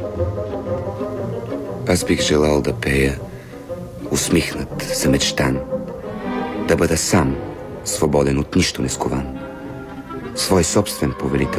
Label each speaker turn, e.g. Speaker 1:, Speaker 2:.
Speaker 1: Аз бих желал да пея усмихнат, замечтан, да бъда сам, свободен от нищо нескован, свой собствен повелител